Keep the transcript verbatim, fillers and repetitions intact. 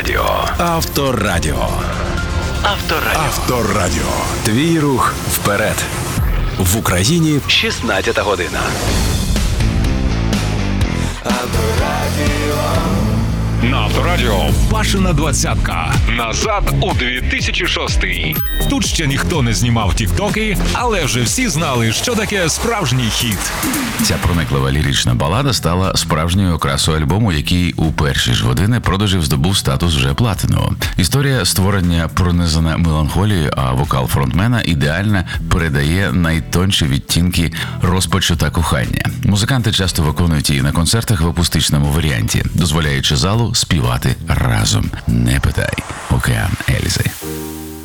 Авторадіо. Авторадіо. Авторадіо. Авторадіо. Твій рух вперед. В Україні шістнадцята година. Авторадіо. На Авторадіо Пашина двадцятка. Назад у дві тисячі шостий. Тут ще ніхто не знімав тіктоки, але вже всі знали, що таке справжній хіт. Ця прониклива лірична балада стала справжньою окрасою альбому, який у перші ж години продажів здобув статус вже платинового. Історія створення пронизана меланхолією, а вокал фронтмена ідеально передає найтонші відтінки розпачу та кохання. Музиканти часто виконують її на концертах в акустичному варіанті, дозволяючи залу співати разом. Не питай. Океан Ельзи.